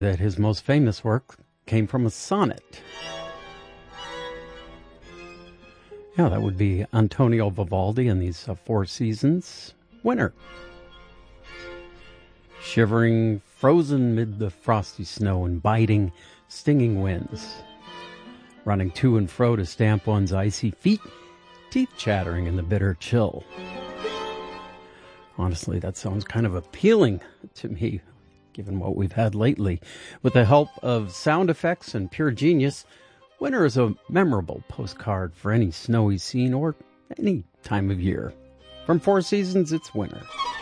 that his most famous work came from a sonnet. Yeah, that would be Antonio Vivaldi in these Four Seasons. Winter. Shivering, frozen mid the frosty snow and biting, stinging winds. Running to and fro to stamp one's icy feet, teeth chattering in the bitter chill. Honestly, that sounds kind of appealing to me, given what we've had lately. With the help of sound effects and pure genius, winter is a memorable postcard for any snowy scene or any time of year. From Four Seasons, it's winter.